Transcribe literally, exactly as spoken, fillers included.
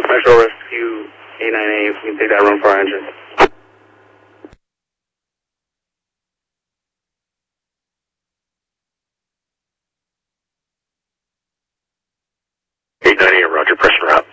Metro Rescue eight nine eight, we can take that run for our engine. eight nine eight, roger, press route.